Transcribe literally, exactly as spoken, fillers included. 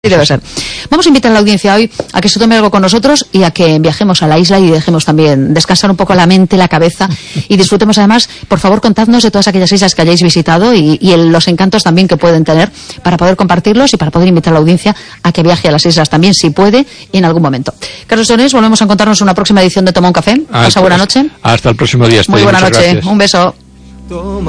Sí, debe ser. Vamos a invitar a la audiencia hoy a que se tome algo con nosotros y a que viajemos a la isla y dejemos también descansar un poco la mente, la cabeza y disfrutemos además. Por favor, contadnos de todas aquellas islas que hayáis visitado y, y el, los encantos también que pueden tener para poder compartirlos y para poder invitar a la audiencia a que viaje a las islas también, si puede, y en algún momento. Carlos Donés, volvemos a encontrarnos en una próxima edición de Toma un Café. Pasa buena noche. Hasta el próximo día. Muy buena noche. Gracias. Un beso. Toma.